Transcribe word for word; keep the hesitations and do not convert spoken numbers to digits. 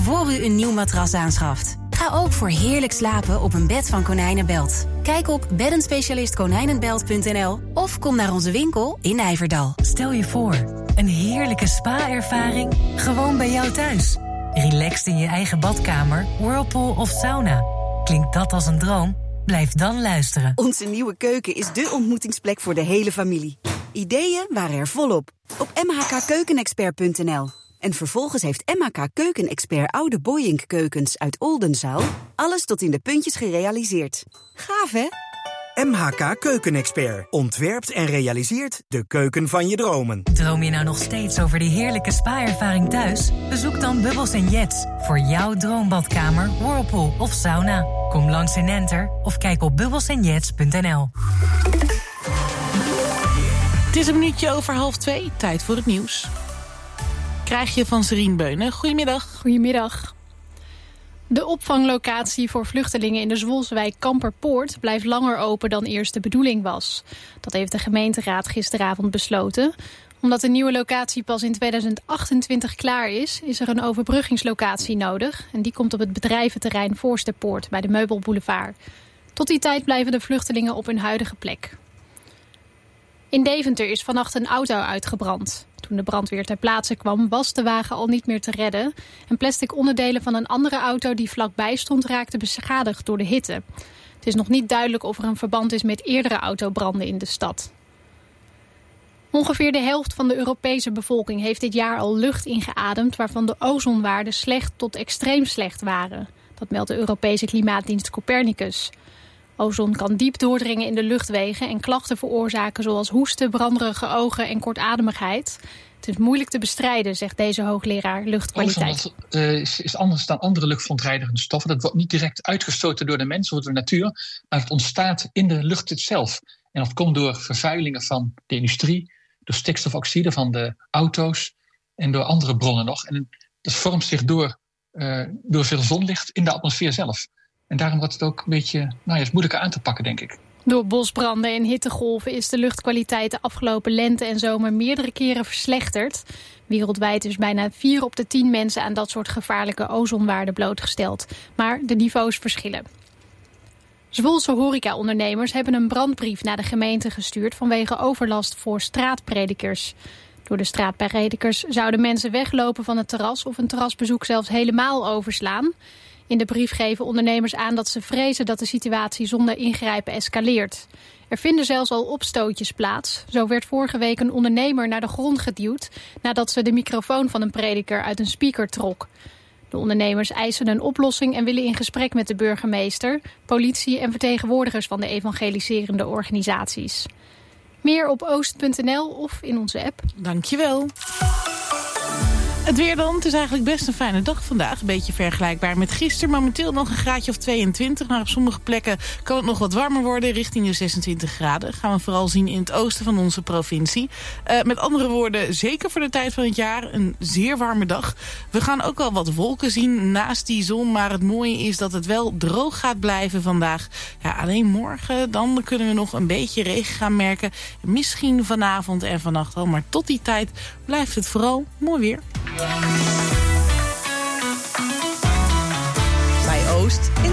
voor u een nieuw matras aanschaft. Ga ook voor heerlijk slapen op een bed van Konijnenbelt. Kijk op beddenspecialist konijnenbelt punt n l of kom naar onze winkel in Nijverdal. Stel je voor, een heerlijke spa-ervaring gewoon bij jou thuis. Relaxed in je eigen badkamer, whirlpool of sauna. Klinkt dat als een droom? Blijf dan luisteren. Onze nieuwe keuken is dé ontmoetingsplek voor de hele familie. Ideeën waren er volop op m h k keukenexpert punt n l. En vervolgens heeft M H K Keukenexpert oude Boyink keukens uit Oldenzaal alles tot in de puntjes gerealiseerd. Gaaf, hè? M H K Keukenexpert ontwerpt en realiseert de keuken van je dromen. Droom je nou nog steeds over die heerlijke spa-ervaring thuis? Bezoek dan Bubbles en Jets voor jouw droombadkamer, whirlpool of sauna. Kom langs in Enter of kijk op bubbles en jets punt n l. Het is een minuutje over half twee, tijd voor het nieuws. Krijg je van Serien Beunen. Goedemiddag. Goedemiddag. De opvanglocatie voor vluchtelingen in de Zwolswijk Kamperpoort blijft langer open dan eerst de bedoeling was. Dat heeft de gemeenteraad gisteravond besloten. Omdat de nieuwe locatie pas in tweeduizend achtentwintig klaar is, is er een overbruggingslocatie nodig. En die komt op het bedrijventerrein Voorsterpoort bij de Meubelboulevard. Tot die tijd blijven de vluchtelingen op hun huidige plek. In Deventer is vannacht een auto uitgebrand. Toen de brandweer ter plaatse kwam, was de wagen al niet meer te redden. En plastic onderdelen van een andere auto die vlakbij stond raakten beschadigd door de hitte. Het is nog niet duidelijk of er een verband is met eerdere autobranden in de stad. Ongeveer de helft van de Europese bevolking heeft dit jaar al lucht ingeademd waarvan de ozonwaarden slecht tot extreem slecht waren. Dat meldt de Europese klimaatdienst Copernicus. Ozon kan diep doordringen in de luchtwegen en klachten veroorzaken zoals hoesten, branderige ogen en kortademigheid. Het is moeilijk te bestrijden, zegt deze hoogleraar luchtkwaliteit. Ozon uh, is, is anders dan andere luchtverontreinigende stoffen. Dat wordt niet direct uitgestoten door de mens of door de natuur, maar het ontstaat in de lucht zelf. En dat komt door vervuilingen van de industrie, door stikstofoxide van de auto's en door andere bronnen nog. En dat vormt zich door, uh, door veel zonlicht in de atmosfeer zelf. En daarom wordt het ook een beetje nou ja, is moeilijker aan te pakken, denk ik. Door bosbranden en hittegolven is de luchtkwaliteit de afgelopen lente en zomer meerdere keren verslechterd. Wereldwijd is bijna vier op de tien mensen aan dat soort gevaarlijke ozonwaarden blootgesteld. Maar de niveaus verschillen. Zwolse horecaondernemers hebben een brandbrief naar de gemeente gestuurd vanwege overlast voor straatpredikers. Door de straatpredikers zouden mensen weglopen van het terras of een terrasbezoek zelfs helemaal overslaan. In de brief geven ondernemers aan dat ze vrezen dat de situatie zonder ingrijpen escaleert. Er vinden zelfs al opstootjes plaats. Zo werd vorige week een ondernemer naar de grond geduwd nadat ze de microfoon van een prediker uit een speaker trok. De ondernemers eisen een oplossing en willen in gesprek met de burgemeester, politie en vertegenwoordigers van de evangeliserende organisaties. Meer op oost punt n l of in onze app. Dankjewel. Het weer dan. Het is eigenlijk best een fijne dag vandaag. Een beetje vergelijkbaar met gisteren. Momenteel nog een graadje of tweeëntwintig. Maar op sommige plekken kan het nog wat warmer worden. Richting de zesentwintig graden. Gaan we vooral zien in het oosten van onze provincie. Uh, met andere woorden, zeker voor de tijd van het jaar. Een zeer warme dag. We gaan ook wel wat wolken zien naast die zon. Maar het mooie is dat het wel droog gaat blijven vandaag. Ja, alleen morgen dan kunnen we nog een beetje regen gaan merken. Misschien vanavond en vannacht al. Maar tot die tijd blijft het vooral mooi weer. Bij Oost